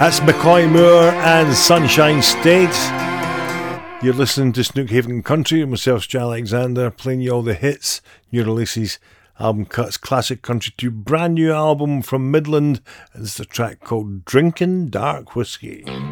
That's McCoy Moore and Sunshine State. You're listening to Snookhaven Country, and myself, Jan Alexander, playing you all the hits, new releases, album cuts, classic country to brand new album from Midland. It's a track called Drinking Dark Whiskey.